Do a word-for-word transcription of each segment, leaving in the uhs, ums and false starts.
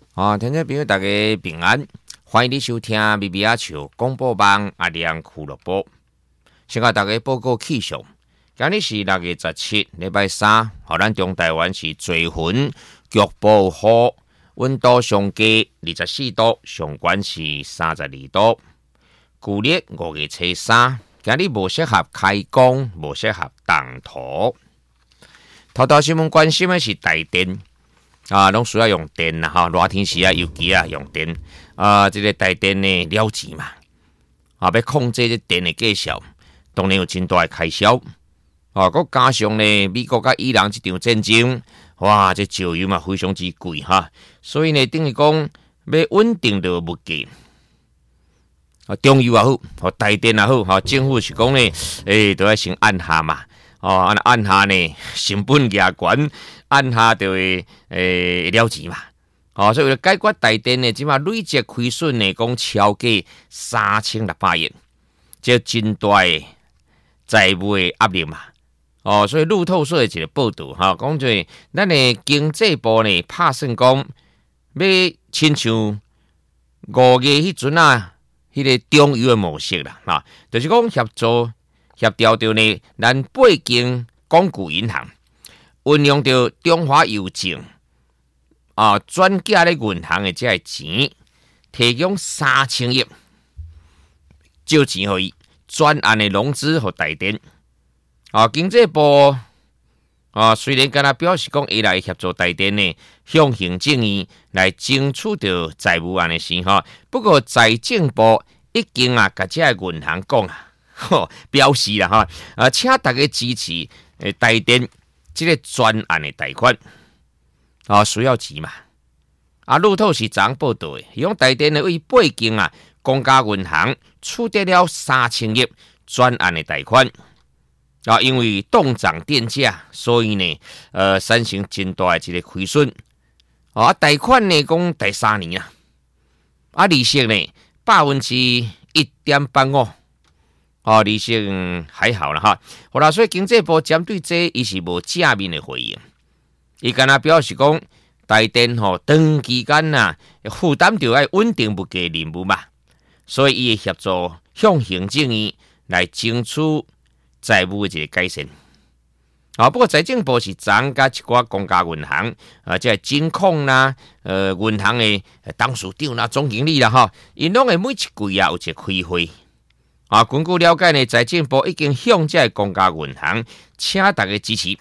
啊，听众朋友大家平安，欢迎你收听咪咪阿球广播网阿亮俱乐部。先甲大家报告气象，今日是六月十七，礼拜三，和咱中台湾是多云，局部雨，温度上低二十四度，上悬是三十二度。旧历五月初三，今日无适合开工，无适合动土。头条新闻关心的是台电。啊，拢需要用电啦，哈，热天时啊，尤其啊用电。啊，这个台电呢了钱嘛，啊，要控制这电的价效，当然有真大的开销。啊，佮加上呢，美国甲伊朗这场战争，哇，这石油嘛非常之贵哈，所以呢，等于讲要稳定的物价。啊，中油也好，和台电也好，哈，政府是讲呢，诶、欸，都要先按下嘛。哦，按按下呢，成本压悬，按下就会诶了钱嘛。哦，所以为了解决台电呢，即马累积亏损呢，讲超过三千六百亿，这真大的债务的压力嘛。哦，所以路透社的一个报道哈，讲就咱的经济部呢，拍算讲要亲像五月迄阵啊，迄、那个中油的模式啦，哈，就是讲协助。协调着呢，咱八间公股银行运用着中华邮政啊转嫁咧银行的这个钱，提供三千亿借钱互伊专案的融资和台电啊。经济部啊虽然敢若表示讲，伊来协助台电呢向行政院来争取着债务案的事哈，不过财政部已经啊，甲这个银行讲啊。吼，表示啦哈，啊，请大家支持诶台电这个专案的贷款，啊，需要钱嘛？啊，路透是怎报道的？用台电的为八间啊公家银行出得了三千亿专案的贷款，啊，因为冻涨电价，所以呢，呃，产生真大的一个亏损。啊，贷款呢讲第三年啊，啊，利息呢百分之一点八五。哦，利息还好啦哈，好啦，所以经济部针对这伊是无正面的回应，伊敢若表示讲，台电吼长期间呐负担着爱稳定物价任务嘛，所以伊会协助向行政院来争取债务的一个改善。啊，不过财政部是增加一寡公家银行啊，即系金控啦，呃，银行的董事长啦、总经理啦哈，因拢会每一季啊有一个开会。啊，根据了解呢，财政部已经向这公家银行请大家支持，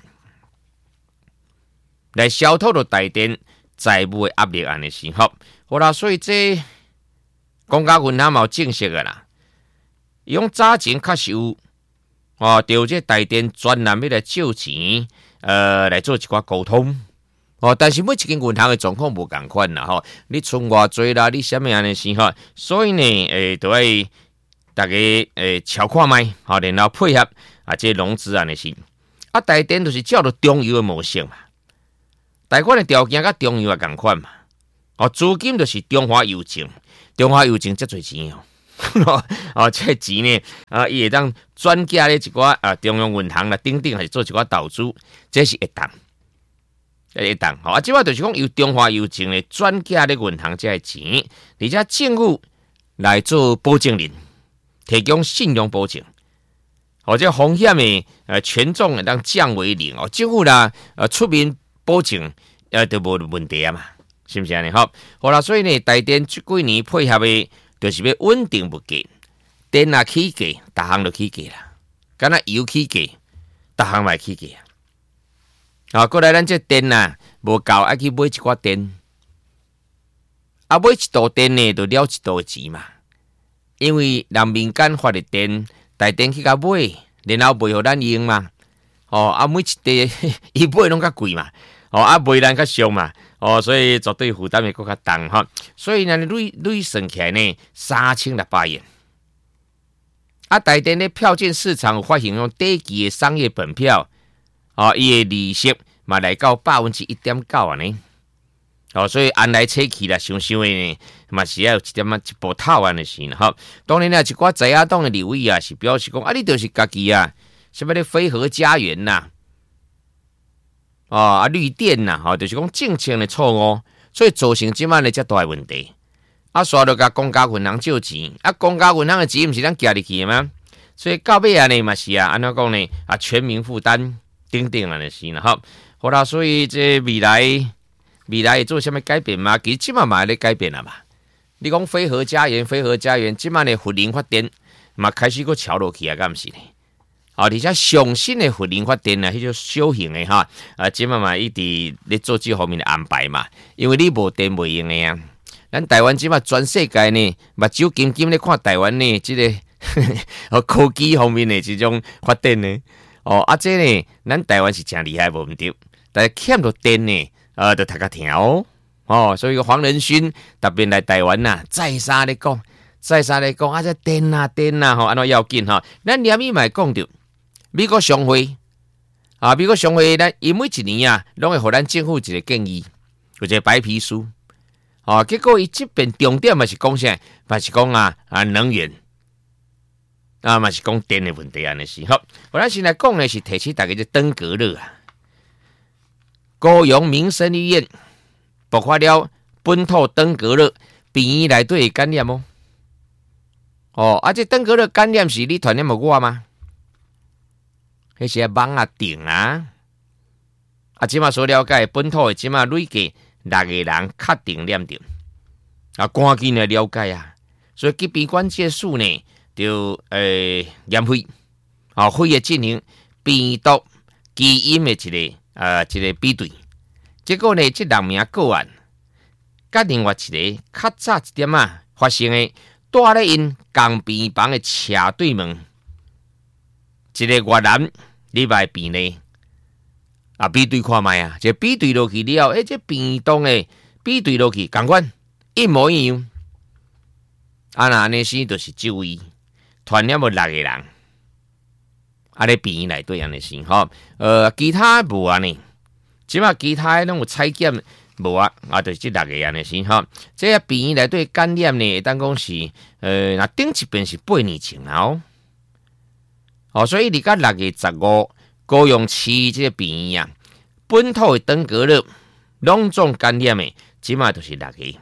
来消脱了台电债务的压力安尼是好。好啦，所以这公家银行嘛有正式的啦，伊讲早前确实有啊，对这台电专栏要来借钱，呃，来做一寡沟通。哦，但是每一间银行的状况无共款啦，吼，你存偌济啦，你啥物安尼是吼，所以呢，诶，都要。大家诶，瞧看卖，好，然后配合啊，这融资安尼是啊，台电就是照着中油的模式嘛，贷款的条件甲中油也共款嘛，哦，资金就是中华邮政，中华邮政遮侪钱哦，哦，这钱呢啊，伊会当转嫁咧一寡啊中央银行啦，等等还是做一寡投资，这是会当，会当，好啊，即话就是讲由中华邮政咧转嫁咧银行这个钱，而且政府来做保证人。提供信用保证，或者风险的呃权重会当降为零哦，政府啦呃出面保证呃都无问题啊嘛，是不是安尼？好，好啦，所以呢，台电这几年配合的，就是要稳定物价，电啊起价，逐项都起价啦，敢若油起价，逐项嘛起价啊。啊，过来咱这电啊无够，爱去买一寡电，啊买一度电呢，就了一度的钱嘛。因为人民间发的电，台电去甲买，然后卖互咱用嘛。哦，啊，每一地伊买拢较贵嘛。哦，啊，卖咱较俗嘛。哦，所以绝对负担会更较重哈。所以呢，累累算起来呢，三千六百元。啊，台电咧票券市场有发行用短期的商业本票，哦，伊的利息嘛来到百分之一点九安尼。哦，所以按来切去啦，想想的呢，嘛是要有一点啊一波套安的事呢。哈，当然啦，一寡在野党的立委啊，是表示讲啊，你就是家己啊，什么咧飞鹤家园呐、啊，哦啊绿电呐、啊，哈、哦，就是讲政策的错误， 所以造成即摆呢遮大的问题。啊，刷到甲公家银行借钱，啊，公家银行的钱毋是咱寄入去的吗？所以到尾啊呢嘛是啊，安怎讲呢？啊，全民负担等等啊，就是啦，吼。好啦，所以这未来未来会做啥物改变嘛？其实即摆嘛咧改变啦嘛。你讲非核家园，非核家园，即摆的核能发电嘛开始个桥落去啊，敢毋是呢？啊，而且上新的核能发电啊，迄种小型的哈，啊，即摆嘛一直咧做这方面的安排嘛，因为你无电袂用的啊。咱台湾即摆全世界呢，目睭金金咧看台湾呢，即、這個科技方面的即種發展呢，哦，啊，這呢，咱台灣是真厲害無毋對，但係欠着電呢，呃，就大家聽哦，哦，所以個黃仁勳特別來台灣呐，再三咧講，再三咧講，啊，這電啊電啊，吼，安怎要緊吼，咱連伊嘛講着，美國商會啊，美國商會咱伊每一年啊，攏會互咱政府一個建議，有一個白皮書。哦，結果伊這邊重點嘛是講啥？嘛是講啊啊能源，啊嘛是講電的問題安尼是好。我咱先來講呢是提起大家嘅登革熱啊，高雄民生醫院爆發了本土登革熱，病院內底會感染哦。哦，啊這登革熱感染是你傳染無我嗎？迄是網啊定啊，啊即馬所了解本土嘅即馬累計。六個人確定染着，啊，趕緊來了解啊！所以疾病管制署呢，就誒驗血，啊，血液進行病毒基因的一個呃一個比對，結果呢，這六名個案，甲另外一個較早一點啊發生的，住咧因共病房的斜對門，一個越南禮拜病呢。啊，比對看覓啊，這比對落去了後，誒，這病毒誒比對落去，同款一模一樣。啊，那安尼是就是就醫傳染無六個人，啊，咧病院內底安尼是吼，呃，其他無安尼，即碼其他攏有採檢無啊，啊，就是這六個安尼是吼。這病院內底感染呢，當講是，呃，那頂一遍是八年前哦，哦，所以你甲六月十五。高雄市這個病院啊，本土的登革熱攏總感染的，即碼就是六個。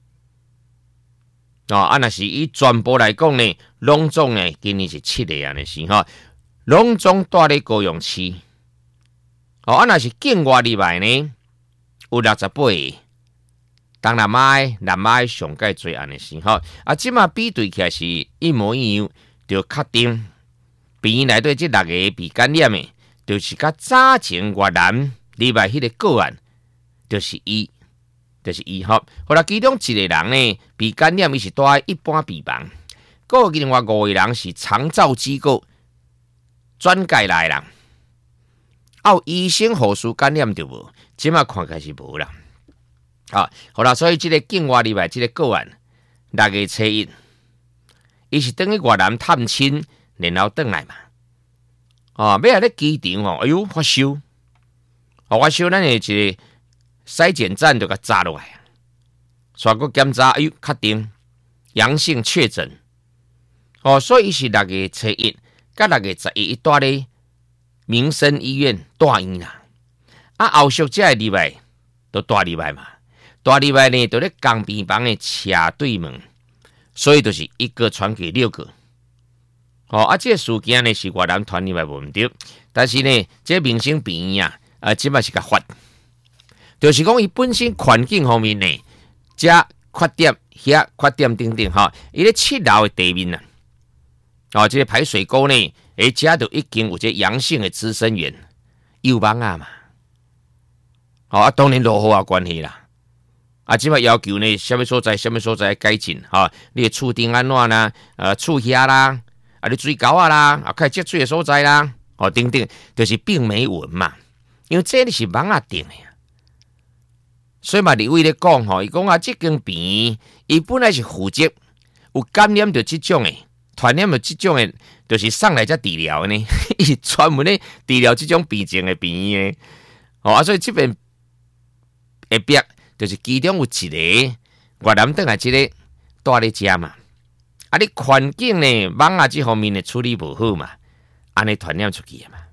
哦，啊，若是以全部來講呢，攏總呢今年是七個安尼是吼，攏總住咧高雄市。哦，啊，若是境外入來呢，有六十八個。東南亞、南亞上界最安尼是吼，啊，即碼比對起來是一模一樣，就確定病院內底這六個被感染的。就是甲早前越南禮拜迄個個案，就是伊，就是伊吼。後來其中一個人呢，被感染伊是住喺一般病房，個有另外五個人是長照機構轉介來人，啊，醫生護士感染就無，即馬看起來是無啦。啊，好啦，所以即個境外禮拜即個個案，六月初一，伊是等於越南探親，然後轉來嘛。哦，尾下咧機場哦，哎呦發燒，哦發燒，咱誒一個篩檢站就甲炸落來，全國檢查，哎呦確定陽性確診，哦，所以伊是六月初一，甲六月十一，伊住咧民生醫院住院啦，啊後續這個禮拜都住禮拜嘛，住禮拜呢，就咧共病房誒斜對門，所以就是一個傳給六個。哦，啊，這個事件呢是越南傳入來無毋對，但是呢，這個民生病院啊，啊，即擺是甲發，就是講伊本身環境方面呢，這缺點、遐缺點等等吼，伊咧七樓的地面啊，哦，這個排水溝呢，誒，遮就已經有這陽性的滋生源，有網啊嘛，哦，啊，當然落雨有關係啦。啊，即擺要求呢，什麼所在、什麼所在改進，哈、哦，你厝頂安怎啦，呃，厝遐啦。啊！你水溝啊啦，啊，開積水的所在啦，哦，等等，就是並沒有嘛，因為這裡是網啊定的，所以嘛，立委咧講吼，伊講啊，這間病院伊本來是負責有感染到這種誒，傳染到這種誒，就是上來才治療呢，伊專門咧治療這種病症的病院哦，啊，所以這邊下邊就是其中有一個越南等來這個住咧遮嘛。啊！你環境呢，網啊，這方面呢處理不好嘛，安尼傳染出去嘛。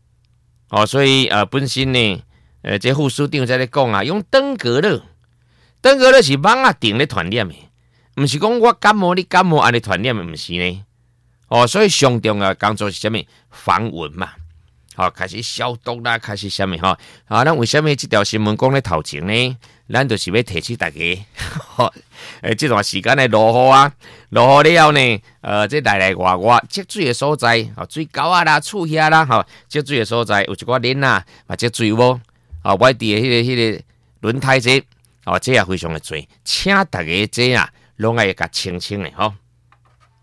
哦，所以呃，本身呢，呃，這護士長在咧講啊，用登革熱等个就是网啊定咧传染的，毋是讲我感冒你感冒安尼传染的，毋是呢。哦，所以上重要工作是啥物？防蚊嘛。好、哦，开始消毒啦，开始啥物吼？啊，咱为什么这条新闻讲咧头前呢？咱就是要提醒大家，吼、哦，诶，这段时间的落雨啊，落雨了呢，呃，这内内外外积水的所在，哦，水沟啊啦、厝遐啦，吼、哦，积水的所在有一寡恁啊，嘛积水无，啊、哦，外地的迄、那个迄、那个轮胎这，哦，这也非常的多，请大家这啊，拢爱甲清清的吼。